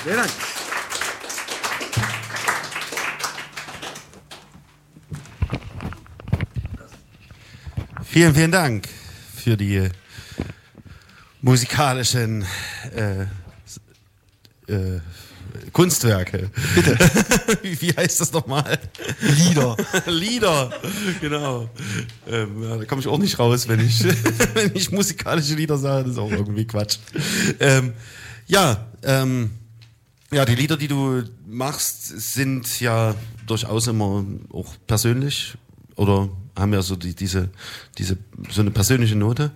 Vielen Dank. Vielen, vielen Dank für die musikalischen Kunstwerke. Bitte. Wie heißt das nochmal? Lieder, genau. Da komme ich auch nicht raus, wenn ich musikalische Lieder sage. Das ist auch irgendwie Quatsch. Ja, die Lieder, die du machst, sind ja durchaus immer auch persönlich oder haben ja so diese so eine persönliche Note.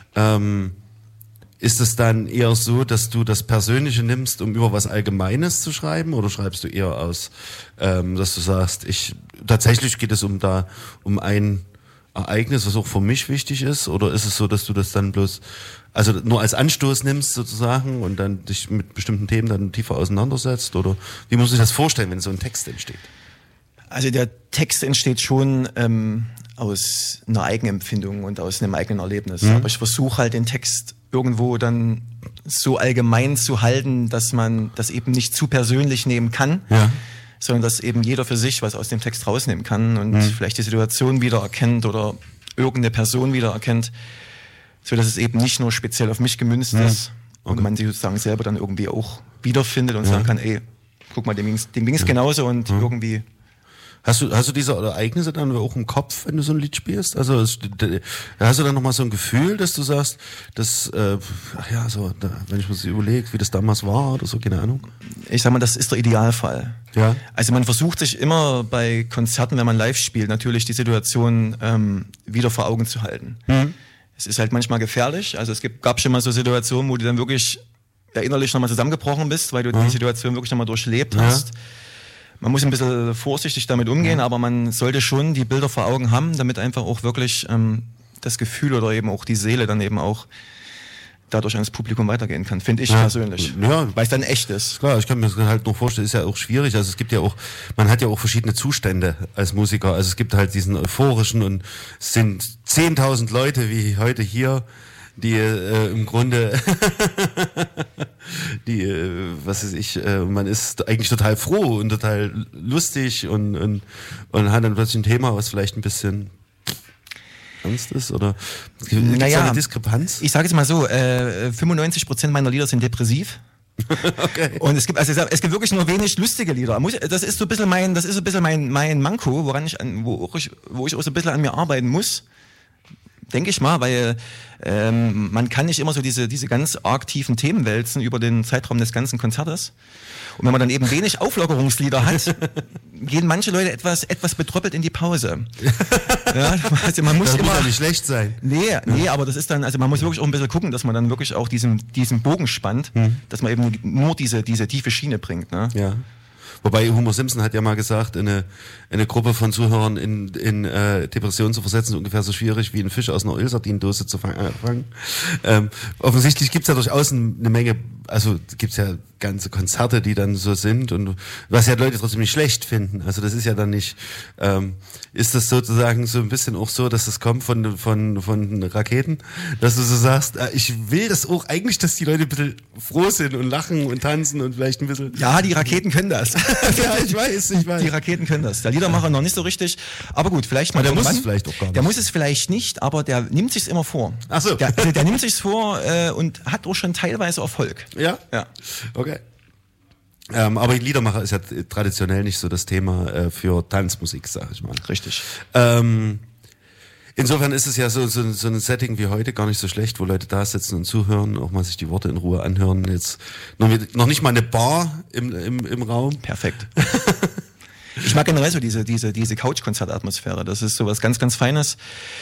Ist es dann eher so, dass du das Persönliche nimmst, um über was Allgemeines zu schreiben, oder schreibst du eher aus, dass du sagst, tatsächlich geht es um ein Ereignis, was auch für mich wichtig ist, oder ist es so, dass du das dann bloß, also nur als Anstoß nimmst sozusagen und dann dich mit bestimmten Themen dann tiefer auseinandersetzt, oder wie muss ich das vorstellen, wenn so ein Text entsteht? Also der Text entsteht schon aus einer Eigenempfindung und aus einem eigenen Erlebnis. Aber ich versuche halt den Text irgendwo dann so allgemein zu halten, dass man das eben nicht zu persönlich nehmen kann, sondern dass eben jeder für sich was aus dem Text rausnehmen kann und vielleicht die Situation wiedererkennt oder irgendeine Person wiedererkennt, so dass es eben nicht nur speziell auf mich gemünzt ist und man sich sozusagen selber dann irgendwie auch wiederfindet und sagen kann, ey, guck mal, dem ging's genauso und irgendwie... Hast du diese Ereignisse dann auch im Kopf, wenn du so ein Lied spielst? Also hast du dann nochmal so ein Gefühl, dass du sagst, dass, wenn ich mir so überlege, wie das damals war oder so, keine Ahnung? Ich sag mal, das ist der Idealfall. Ja. Also man versucht sich immer bei Konzerten, wenn man live spielt, natürlich die Situation wieder vor Augen zu halten. Es ist halt manchmal gefährlich. Also gab schon mal so Situationen, wo du dann wirklich innerlich nochmal zusammengebrochen bist, weil du die Situation wirklich nochmal durchlebt hast. Man muss ein bisschen vorsichtig damit umgehen, aber man sollte schon die Bilder vor Augen haben, damit einfach auch wirklich das Gefühl oder eben auch die Seele dann eben auch dadurch ans Publikum weitergehen kann, finde ich persönlich. Ja. Weil es dann echt ist. Klar, ich kann mir das halt noch vorstellen, ist ja auch schwierig. Also es gibt ja auch, man hat ja auch verschiedene Zustände als Musiker. Also es gibt halt diesen euphorischen und es sind 10.000 Leute wie heute hier, die im Grunde was weiß ich, man ist eigentlich total froh und total lustig und hat dann plötzlich ein Thema, was vielleicht ein bisschen ernst ist, oder gibt es eine Diskrepanz? Ich sage es mal so, 95% meiner Lieder sind depressiv. Okay. Und es gibt wirklich nur wenig lustige Lieder. Das ist so ein bisschen mein Manko, wo ich auch so ein bisschen an mir arbeiten muss. Denke ich mal, weil man kann nicht immer so diese ganz arg tiefen Themen wälzen über den Zeitraum des ganzen Konzertes. Und wenn man dann eben wenig Auflockerungslieder hat, gehen manche Leute etwas betröppelt in die Pause. Ja, also man muss das immer muss ja nicht schlecht sein. Nee, aber das ist dann, also man muss wirklich auch ein bisschen gucken, dass man dann wirklich auch diesen Bogen spannt, dass man eben nur diese tiefe Schiene bringt. Ne? Ja. Wobei Homer Simpson hat ja mal gesagt, eine Gruppe von Zuhörern in Depression zu versetzen, ist ungefähr so schwierig wie einen Fisch aus einer Ölsardinendose zu fangen. Offensichtlich gibt's ja durchaus eine Menge, also gibt's ja ganze Konzerte, die dann so sind und was ja Leute trotzdem nicht schlecht finden. Also das ist ja dann nicht, ist das sozusagen so ein bisschen auch so, dass das kommt von Raketen, dass du so sagst, ich will das auch eigentlich, dass die Leute ein bisschen froh sind und lachen und tanzen und vielleicht ein bisschen... Ja, die Raketen können das. Ja, ich weiß. Die Raketen können das. Der Liedermacher noch nicht so richtig, aber gut, vielleicht mal der irgendwann. Muss es vielleicht auch gar nicht. Der muss es vielleicht nicht, aber der nimmt sich's immer vor. Ach so. Der nimmt sich's vor und hat auch schon teilweise Erfolg. Ja? Ja. Okay. Aber Liedermacher ist ja traditionell nicht so das Thema für Tanzmusik, sag ich mal. Richtig. Insofern ist es ja so ein Setting wie heute gar nicht so schlecht, wo Leute da sitzen und zuhören, auch mal sich die Worte in Ruhe anhören. Jetzt noch nicht mal eine Bar im Raum. Perfekt. Ich mag generell so diese Couch-Konzertatmosphäre. Das ist so was ganz, ganz Feines.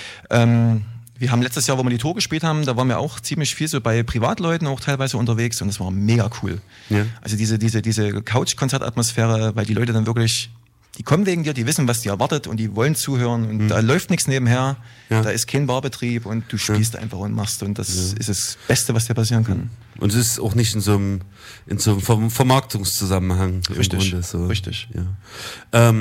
Wir haben letztes Jahr, wo wir die Tour gespielt haben, da waren wir auch ziemlich viel so bei Privatleuten auch teilweise unterwegs und das war mega cool. Ja. Also diese Couch-Konzertatmosphäre, weil die Leute dann wirklich, die kommen wegen dir, die wissen, was die erwartet und die wollen zuhören und da läuft nichts nebenher, da ist kein Barbetrieb und du spielst einfach und machst und das ist das Beste, was dir passieren kann. Und es ist auch nicht in so einem Vermarktungszusammenhang. Richtig, im Grunde, so. Richtig. Ja.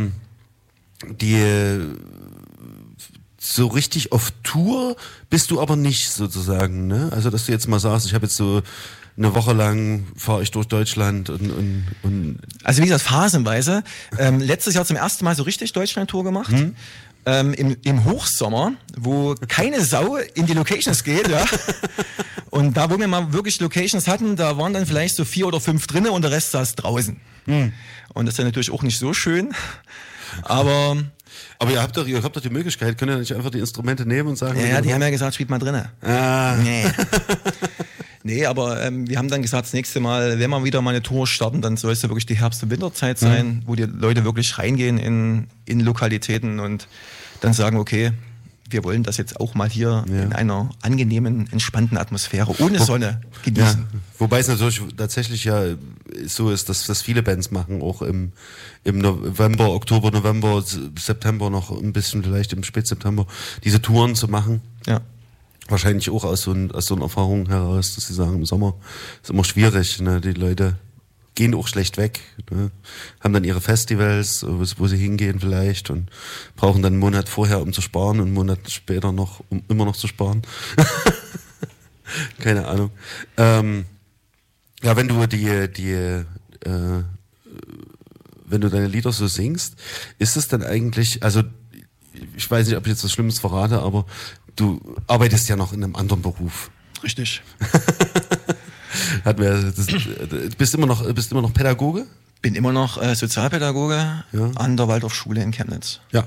So richtig auf Tour bist du aber nicht sozusagen, ne? Also dass du jetzt mal sagst, ich habe jetzt so eine Woche lang fahre ich durch Deutschland und Also wie gesagt, phasenweise. Letztes Jahr zum ersten Mal so richtig Deutschland-Tour gemacht. Im Hochsommer, wo keine Sau in die Locations geht, ja. Und da, wo wir mal wirklich Locations hatten, da waren dann vielleicht so 4 oder 5 drinnen und der Rest saß draußen. Und das ist ja natürlich auch nicht so schön. Aber ihr habt doch die Möglichkeit, könnt ihr nicht einfach die Instrumente nehmen und sagen... Ja, die haben ja gesagt, spielt mal drinnen. Nee, aber wir haben dann gesagt, das nächste Mal, wenn wir wieder mal eine Tour starten, dann soll es ja wirklich die Herbst- und Winterzeit sein, wo die Leute wirklich reingehen in Lokalitäten und dann sagen, okay, wir wollen das jetzt auch mal hier in einer angenehmen, entspannten Atmosphäre, ohne Sonne genießen. Ja, wobei es natürlich tatsächlich ja so ist, dass das viele Bands machen, auch im November, Oktober, November, September noch ein bisschen, vielleicht im Spätseptember, diese Touren zu machen. Ja. Wahrscheinlich auch aus so einer Erfahrung heraus, dass sie sagen, im Sommer ist immer schwierig, ne? Die Leute gehen auch schlecht weg, ne? Haben dann ihre Festivals, wo sie hingehen vielleicht und brauchen dann einen Monat vorher, um zu sparen und einen Monat später noch, um immer noch zu sparen. Keine Ahnung. Ja, wenn du wenn du deine Lieder so singst, ist es dann eigentlich, also ich weiß nicht, ob ich jetzt was Schlimmes verrate, aber du arbeitest ja noch in einem anderen Beruf. Richtig. Bist immer noch Pädagoge? Bin immer noch Sozialpädagoge an der Waldorfschule in Chemnitz. Ja.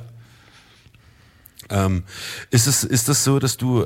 Ist das so, dass du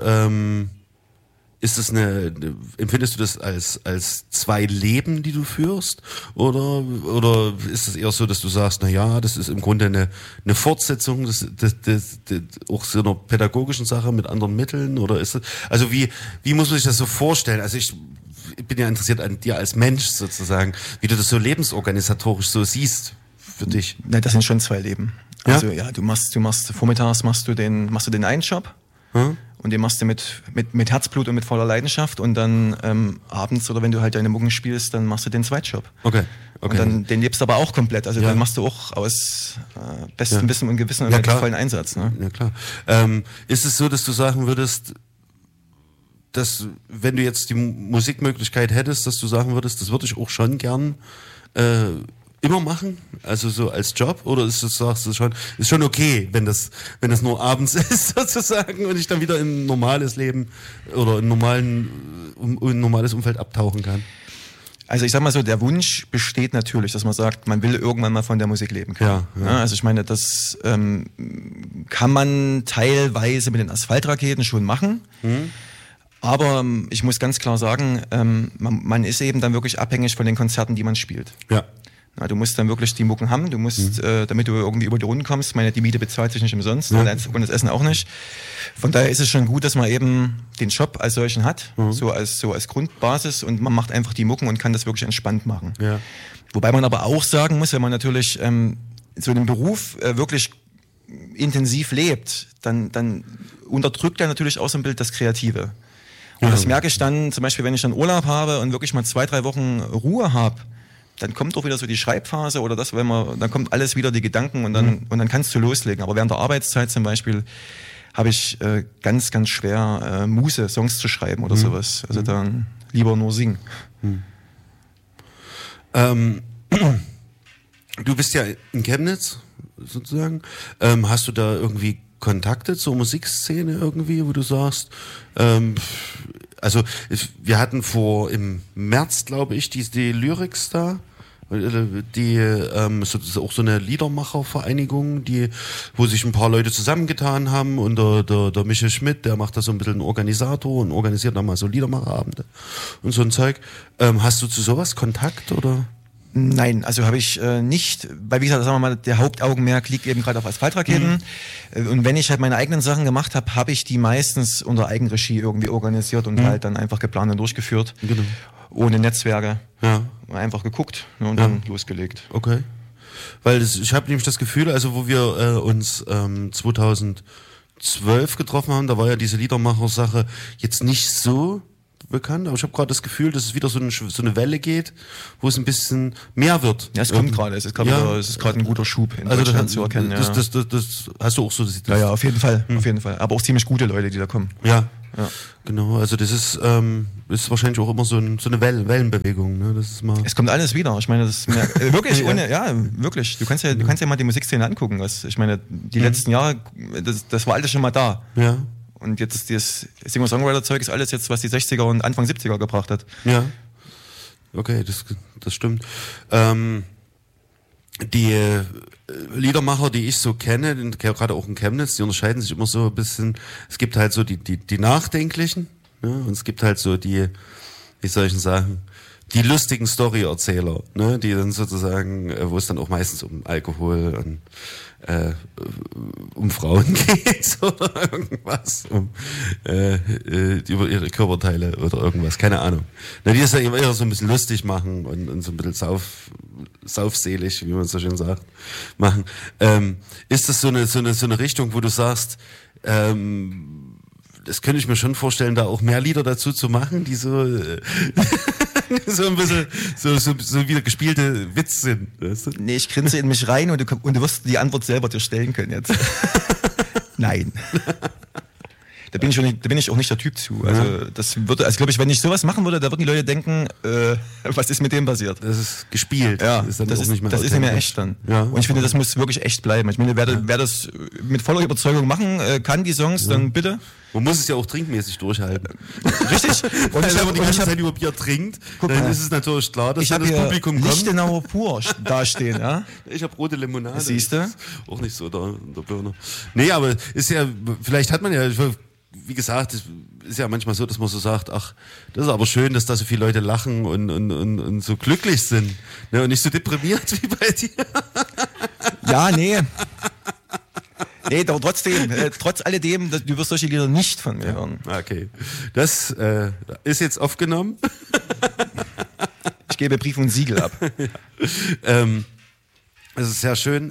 empfindest du das als 2 Leben, die du führst? Oder ist es eher so, dass du sagst, na ja, das ist im Grunde eine Fortsetzung des auch so einer pädagogischen Sache mit anderen Mitteln? Oder ist es, also wie muss man sich das so vorstellen? Also ich bin ja interessiert an dir als Mensch sozusagen, wie du das so lebensorganisatorisch so siehst für dich. Na, das sind schon 2 Leben. Also ja, du machst vormittags machst du den einen Job. Und den machst du mit Herzblut und mit voller Leidenschaft und dann abends oder wenn du halt deine Mucken spielst, dann machst du den Zweitjob. Okay. Und dann den lebst du aber auch komplett. Also dann machst du auch aus bestem Wissen und Gewissen und mit vollen Einsatz. Ne? Ja klar. Ist es so, dass du sagen würdest, dass wenn du jetzt die Musikmöglichkeit hättest, dass du sagen würdest, das würde ich auch schon gern immer machen, also so als Job, oder sagst du schon, ist schon okay, wenn das nur abends ist sozusagen und ich dann wieder in ein normales Leben oder in ein normales Umfeld abtauchen kann? Also ich sag mal so, der Wunsch besteht natürlich, dass man sagt, man will irgendwann mal von der Musik leben können. Ja. Also ich meine, das kann man teilweise mit den Asphaltraketen schon machen. Aber ich muss ganz klar sagen, man ist eben dann wirklich abhängig von den Konzerten, die man spielt. Ja. Na, du musst dann wirklich die Mucken haben, du musst, damit du irgendwie über die Runden kommst, ich meine, die Miete bezahlt sich nicht umsonst und das Essen auch nicht. Von daher ist es schon gut, dass man eben den Job als solchen hat, so als Grundbasis und man macht einfach die Mucken und kann das wirklich entspannt machen. Ja. Wobei man aber auch sagen muss, wenn man natürlich so einen Beruf wirklich intensiv lebt, dann unterdrückt er natürlich auch so ein Bild das Kreative. Und das merke ich dann, zum Beispiel, wenn ich dann Urlaub habe und wirklich mal 2-3 Wochen Ruhe habe, dann kommt auch wieder so die Schreibphase oder das, dann kommt alles wieder, die Gedanken und dann kannst du loslegen. Aber während der Arbeitszeit zum Beispiel habe ich ganz, ganz schwer Muße, Songs zu schreiben oder sowas. Also dann lieber nur singen. Du bist ja in Chemnitz sozusagen. Hast du da irgendwie Kontakte zur Musikszene irgendwie, wo du sagst, also wir hatten im März, glaube ich, die Lyrics da, auch so eine Liedermachervereinigung, wo sich ein paar Leute zusammengetan haben und der Michael Schmidt, der macht da so ein bisschen einen Organisator und organisiert dann mal so Liedermacherabende und so ein Zeug. Hast du zu sowas Kontakt oder? Nein, also habe ich nicht, weil wie gesagt, sagen wir mal, der Hauptaugenmerk liegt eben gerade auf Asphaltraketen. Und wenn ich halt meine eigenen Sachen gemacht habe, habe ich die meistens unter Eigenregie irgendwie organisiert und halt dann einfach geplant und durchgeführt. Genau. Ohne Netzwerke. Ja. Einfach geguckt und dann losgelegt. Okay. Weil ich habe nämlich das Gefühl, also wo wir uns 2012 getroffen haben, da war ja diese Liedermacher-Sache jetzt nicht so bekannt, aber ich habe gerade das Gefühl, dass es wieder so eine Welle geht, wo es ein bisschen mehr wird. Ja, es kommt gerade. Es ist gerade ein guter Schub in Deutschland zu erkennen. Das hast du auch so. Ja, auf jeden Fall. Auf jeden Fall. Aber auch ziemlich gute Leute, die da kommen. Ja. Ja. Genau, also das ist wahrscheinlich auch immer so eine Wellenbewegung. Ne? Das ist mal Es kommt alles wieder. Ich meine, das ist wirklich wirklich. Du kannst ja mal die Musikszene angucken. Ich meine, die letzten Jahre, das war alles schon mal da. Ja. Und jetzt ist das Singer-Songwriter-Zeug ist alles jetzt, was die 60er und Anfang 70er gebracht hat. Ja. Okay, das stimmt. Die Liedermacher, die ich so kenne, gerade auch in Chemnitz, die unterscheiden sich immer so ein bisschen. Es gibt halt so die Nachdenklichen, ne? Und es gibt halt so die, wie soll ich denn sagen, die lustigen Storyerzähler, ne? Die dann sozusagen, wo es dann auch meistens um Alkohol und um Frauen geht oder irgendwas, über ihre Körperteile oder irgendwas, keine Ahnung. Na, die das ja eher so ein bisschen lustig machen und so ein bisschen saufselig, wie man so schön sagt, machen. Ist das so eine Richtung, wo du sagst, das könnte ich mir schon vorstellen, da auch mehr Lieder dazu zu machen, die so so ein bisschen so wieder gespielte Witz sind. Weißt du? Nee, ich grinse in mich rein und du wirst die Antwort selber dir stellen können jetzt. Nein. Da bin ich auch nicht der Typ zu. Also glaube ich, wenn ich sowas machen würde, da würden die Leute denken, was ist mit dem passiert? Das ist gespielt. Ja, das ist nicht mehr echt dann. Ja, und ich finde, das muss wirklich echt bleiben. Ich meine, wer das mit voller Überzeugung machen kann, die Songs, dann bitte. Man muss es ja auch trinkmäßig durchhalten. Richtig. Und wenn man die ganze Zeit über Bier trinkt, dann ist es natürlich klar, dass das Publikum kommt. Lichtenauer pur dastehen, ja? Ich habe rote Limonade. Siehst du? Auch nicht so der Birne. Nee, aber ist ja, vielleicht hat man ja, wie gesagt, es ist ja manchmal so, dass man so sagt, ach, das ist aber schön, dass da so viele Leute lachen und so glücklich sind. Ne? Und nicht so deprimiert wie bei dir. Ja, nee. Nee, aber trotzdem, trotz alledem, du wirst solche Lieder nicht von mir hören. Okay. Das ist jetzt aufgenommen. Ich gebe Brief und Siegel ab. Ja. Es ist sehr schön.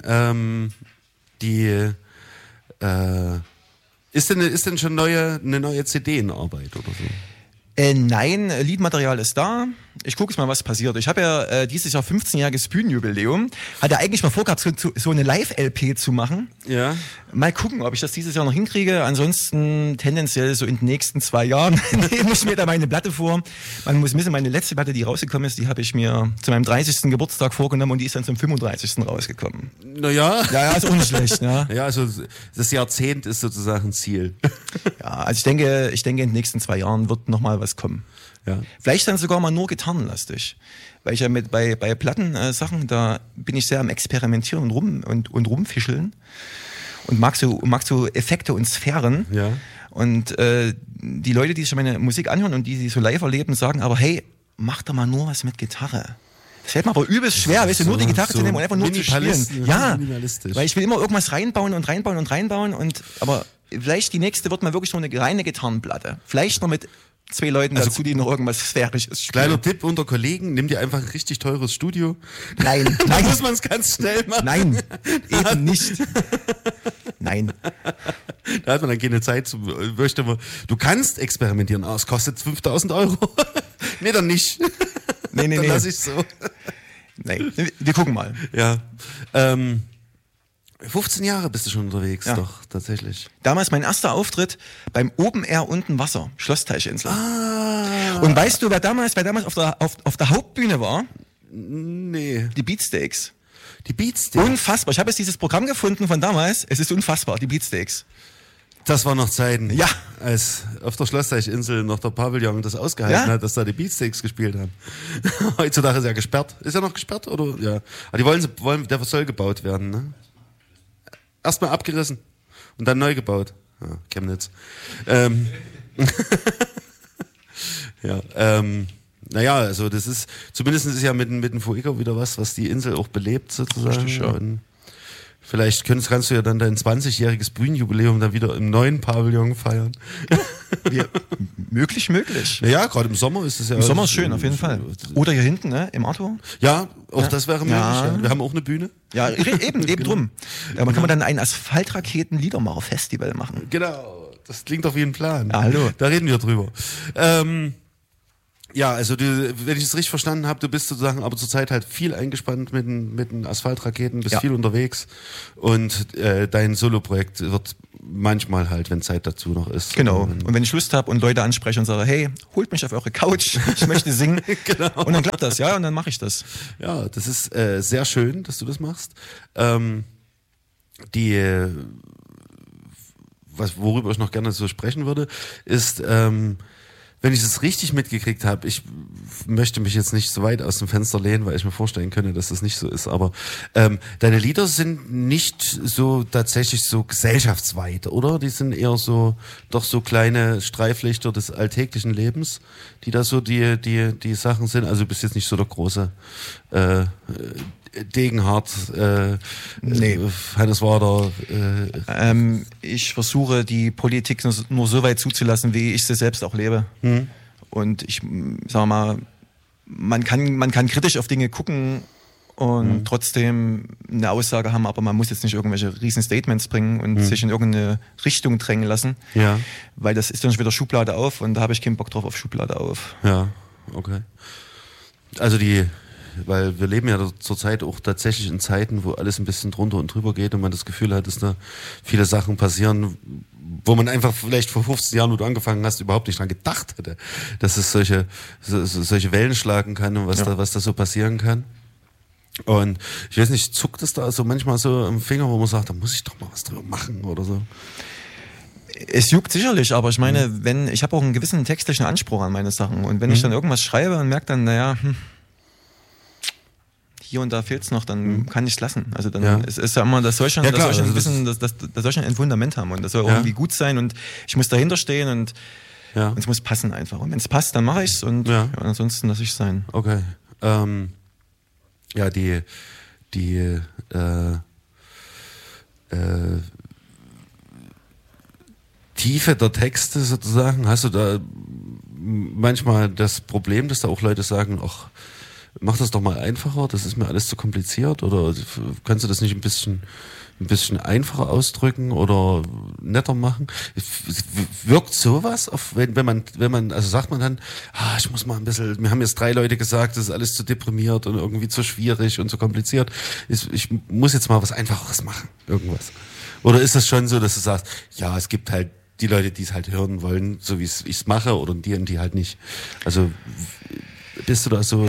Ist denn schon eine neue CD in Arbeit oder so? Nein, Liedmaterial ist da. Ich gucke jetzt mal, was passiert. Ich habe ja dieses Jahr 15-jähriges Bühnenjubiläum. Hatte eigentlich mal vorgehabt, so eine Live-LP zu machen. Ja. Mal gucken, ob ich das dieses Jahr noch hinkriege. Ansonsten tendenziell so in den nächsten 2 Jahren nehme ich mir da meine Platte vor. Man muss wissen, meine letzte Platte, die rausgekommen ist, die habe ich mir zu meinem 30. Geburtstag vorgenommen und die ist dann zum 35. rausgekommen. Naja. Ja, ist auch nicht schlecht. Ja. Ja, also das Jahrzehnt ist sozusagen Ziel. Ja, also ich denke, in den nächsten 2 Jahren wird noch mal was kommen. Ja. Vielleicht dann sogar mal nur gitarrenlastig. Weil ich ja bei Plattensachen, da bin ich sehr am Experimentieren und rumfischeln. Und mag so Effekte und Sphären. Ja. Und die Leute, die sich meine Musik anhören und die so live erleben, sagen aber, hey, mach doch mal nur was mit Gitarre. Das fällt mir aber übelst schwer, weißt du, nur die Gitarre zu nehmen und einfach nur zu spielen. Ja, weil ich will immer irgendwas reinbauen, aber vielleicht die nächste wird mal wirklich nur eine reine Gitarrenplatte. Vielleicht noch mit 2 Leuten dazu, die noch irgendwas Sphärisches spielen. Kleiner Tipp unter Kollegen, nimm dir einfach ein richtig teures Studio. Nein. Da muss man es ganz schnell machen. Nein, eben nicht. Nein. Da hat man dann keine Zeit zu, du kannst experimentieren, aber es kostet 5.000 €. Nee, dann nicht. Nee. Dann lass ich so. Nee, wir gucken mal. Ja. 15 Jahre bist du schon unterwegs, ja. Doch, tatsächlich. Damals mein erster Auftritt beim Open Air unten Wasser, Schlossteichinsel. Ah. Und weißt du, wer damals auf der Hauptbühne war? Nee. Die Beatsteaks. Die Beatsteaks? Unfassbar. Ich habe jetzt dieses Programm gefunden von damals. Es ist unfassbar, die Beatsteaks. Das war noch Zeiten, ja, als auf der Schlossteichinsel noch der Pavillon das ausgehalten hat, dass da die Beatsteaks gespielt haben. Heutzutage ist ja gesperrt. Ist ja noch gesperrt, oder? Ja. Aber der soll gebaut werden, ne? Erstmal abgerissen und dann neu gebaut. Ja, Chemnitz. Naja, also das ist, zumindest ist ja mit dem Fuego wieder was die Insel auch belebt sozusagen. Richtig, ja. Und vielleicht kannst du ja dann dein 20-jähriges Bühnenjubiläum dann wieder im neuen Pavillon feiern. Möglich. Ja, gerade im Sommer ist es ja. Im Sommer ist schön, auf jeden Fall. Oder hier hinten, ne, im Auto. Ja, auch das wäre möglich. Ja. Wir haben auch eine Bühne. Ja, eben drum. Da kann man dann ein Asphaltraketen-Liedermacher-Festival machen. Genau, das klingt doch wie ein Plan. Hallo. Da reden wir drüber. Ja, also wenn ich es richtig verstanden habe, du bist sozusagen aber zurzeit halt viel eingespannt mit den Asphaltraketen, bist viel unterwegs und dein Soloprojekt wird manchmal halt, wenn Zeit dazu noch ist. Genau. Und wenn ich Lust habe und Leute anspreche und sage, hey, holt mich auf eure Couch, ich möchte singen. Genau. Und dann klappt das, ja, und dann mache ich das. Ja, das ist sehr schön, dass du das machst. Worüber ich noch gerne so sprechen würde, ist, wenn ich es richtig mitgekriegt habe, ich möchte mich jetzt nicht so weit aus dem Fenster lehnen, weil ich mir vorstellen könnte, dass das nicht so ist, aber deine Lieder sind nicht so tatsächlich so gesellschaftsweit, oder? Die sind eher so, doch so kleine Streiflichter des alltäglichen Lebens, die da so die Sachen sind. Also du bist jetzt nicht so der große Degenhardt, nee. Hannes Wader. Ich versuche, die Politik nur so weit zuzulassen, wie ich sie selbst auch lebe. Und ich sag mal, man kann kritisch auf Dinge gucken und trotzdem eine Aussage haben, aber man muss jetzt nicht irgendwelche riesen Statements bringen und sich in irgendeine Richtung drängen lassen. Ja. Weil das ist dann schon wieder Schublade auf und da habe ich keinen Bock drauf auf Schublade auf. Ja, okay. Also weil wir leben ja zurzeit auch tatsächlich in Zeiten, wo alles ein bisschen drunter und drüber geht und man das Gefühl hat, dass da viele Sachen passieren, wo man einfach vielleicht vor 15 Jahren, wo du angefangen hast, überhaupt nicht dran gedacht hätte, dass es solche Wellen schlagen kann und was da so passieren kann. Und ich weiß nicht, zuckt es da so manchmal so im Finger, wo man sagt, da muss ich doch mal was drüber machen oder so? Es juckt sicherlich, aber ich meine, ich habe auch einen gewissen textlichen Anspruch an meine Sachen und wenn ich dann irgendwas schreibe und merke dann, naja, hier und da fehlt's noch, dann kann ich es lassen. Also dann es ist ja immer, das soll schon ein Fundament haben und das soll irgendwie gut sein und ich muss dahinter stehen und es muss passen einfach. Und wenn es passt, dann mache ich's und ansonsten lasse ich es sein. Okay. Die Tiefe der Texte sozusagen, hast du da manchmal das Problem, dass da auch Leute sagen, ach, mach das doch mal einfacher, das ist mir alles zu kompliziert, oder kannst du das nicht ein bisschen einfacher ausdrücken oder netter machen? Wirkt sowas auf, wenn man, also sagt man dann, ich muss mal ein bisschen, mir haben jetzt 3 Leute gesagt, das ist alles zu deprimiert und irgendwie zu schwierig und zu kompliziert. Ich muss jetzt mal was Einfacheres machen, irgendwas. Oder ist das schon so, dass du sagst, ja, es gibt halt die Leute, die es halt hören wollen, so wie ich es mache, oder die und die halt nicht. Also bist du da so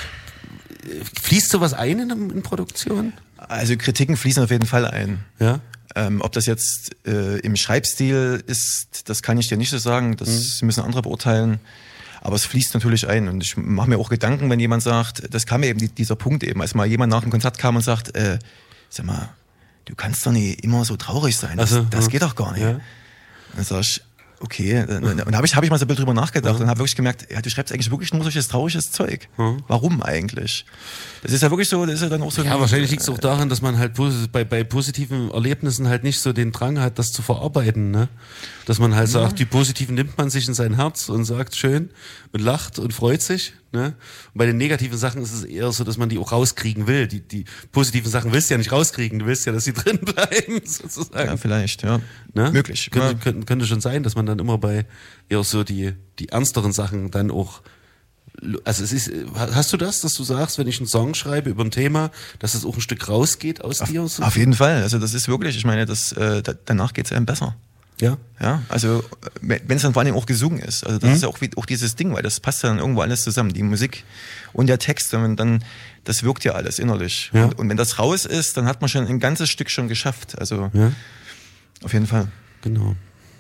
fließt sowas ein in Produktion? Also Kritiken fließen auf jeden Fall ein. Ja. Ob das jetzt im Schreibstil ist, das kann ich dir nicht so sagen. Das müssen andere beurteilen. Aber es fließt natürlich ein. Und ich mache mir auch Gedanken, wenn jemand sagt, das kam mir eben dieser Punkt eben, als mal jemand nach dem Konzert kam und sagt, sag mal, du kannst doch nicht immer so traurig sein. Das geht doch gar nicht. Ja. Dann sag ich, okay. Und hab ich mal so ein bisschen drüber nachgedacht und habe wirklich gemerkt, ja, du schreibst eigentlich wirklich nur solches trauriges Zeug. Warum eigentlich? Das ist ja wirklich so, das ist ja dann auch so. Ja, wahrscheinlich liegt es auch daran, dass man halt bei positiven Erlebnissen halt nicht so den Drang hat, das zu verarbeiten, ne? Dass man halt sagt, die positiven nimmt man sich in sein Herz und sagt schön und lacht und freut sich, ne? Und bei den negativen Sachen ist es eher so, dass man die auch rauskriegen will. Die positiven Sachen willst du ja nicht rauskriegen, du willst ja, dass sie drin bleiben, sozusagen. Ja, vielleicht, ja. Ne? Möglich. Könnte schon sein, dass man dann immer bei eher so die ernsteren Sachen dann auch, also hast du das, dass du sagst, wenn ich einen Song schreibe über ein Thema, dass es auch ein Stück rausgeht aus dir? So? Auf jeden Fall, also das ist wirklich, ich meine, danach geht es einem besser. Ja. Ja, also wenn es dann vor allem auch gesungen ist, also das ist ja auch dieses Ding, weil das passt ja dann irgendwo alles zusammen, die Musik und der Text, und dann, das wirkt ja alles innerlich. Ja. Und wenn das raus ist, dann hat man schon ein ganzes Stück schon geschafft, also auf jeden Fall. Genau.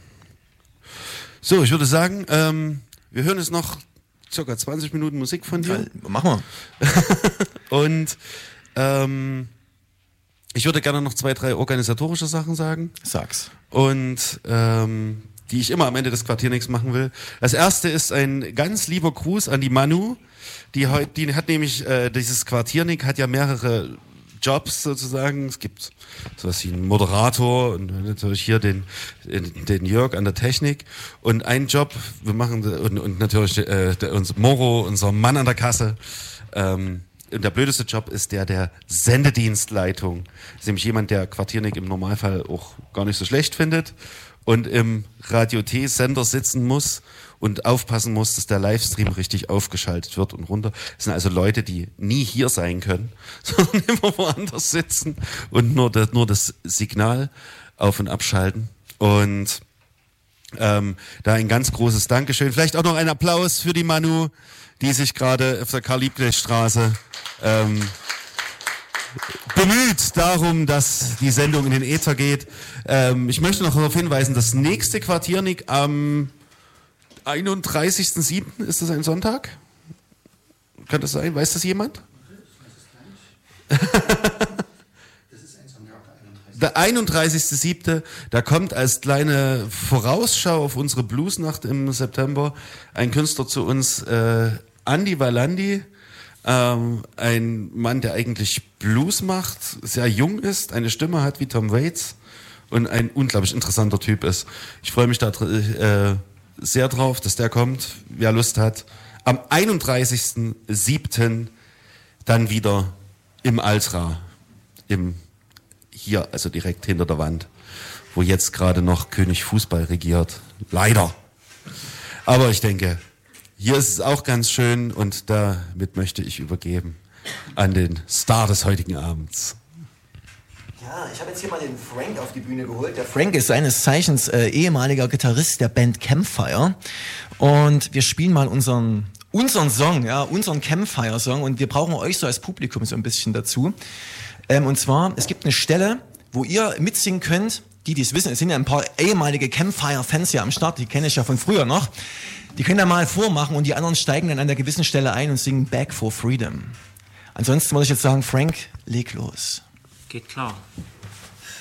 So, ich würde sagen, wir hören jetzt noch circa 20 Minuten Musik von dir. Ja, machen wir. Und ich würde gerne noch 2, 3 organisatorische Sachen sagen. Sag's. Und die ich immer am Ende des Quartiernicks machen will. Das erste ist ein ganz lieber Gruß an die Manu. Die hat nämlich, dieses Quartiernick hat ja mehrere Jobs sozusagen. Es gibt sowas wie einen Moderator und natürlich hier den Jörg an der Technik. Und einen Job, wir machen, und natürlich Moro, unser Mann an der Kasse. Und der blödeste Job ist der Sendedienstleitung. Das ist nämlich jemand, der Quartiernick im Normalfall auch gar nicht so schlecht findet und im Radio-T-Sender sitzen muss und aufpassen muss, dass der Livestream richtig aufgeschaltet wird und runter. Das sind also Leute, die nie hier sein können, sondern immer woanders sitzen und nur das Signal auf- und abschalten. Und da ein ganz großes Dankeschön. Vielleicht auch noch ein Applaus für die Manu, die sich gerade auf der Karl-Liebknecht-Straße bemüht darum, dass die Sendung in den Äther geht. Ich möchte noch darauf hinweisen, das nächste Quartiernik am 31.07. ist das ein Sonntag? Kann das sein? Weiß das jemand? Der 31.07., da kommt als kleine Vorausschau auf unsere Bluesnacht im September ein Künstler zu uns, Andi Valandi, ein Mann, der eigentlich Blues macht, sehr jung ist, eine Stimme hat wie Tom Waits und ein unglaublich interessanter Typ ist. Ich freue mich da sehr drauf, dass der kommt, wer Lust hat. Am 31.07. dann wieder im Altra, hier, also direkt hinter der Wand, wo jetzt gerade noch König Fußball regiert. Leider. Aber ich denke, hier ist es auch ganz schön und damit möchte ich übergeben an den Star des heutigen Abends. Ja, ich habe jetzt hier mal den Frank auf die Bühne geholt. Der Frank ist seines Zeichens ehemaliger Gitarrist der Band Campfire und wir spielen mal unseren Song, ja, unseren Campfire-Song und wir brauchen euch so als Publikum so ein bisschen dazu. Und zwar, es gibt eine Stelle, wo ihr mitsingen könnt, die es wissen, es sind ja ein paar ehemalige Campfire-Fans ja am Start, die kenne ich ja von früher noch. Die können da mal vormachen und die anderen steigen dann an einer gewissen Stelle ein und singen Back for Freedom. Ansonsten muss ich jetzt sagen, Frank, leg los. Geht klar.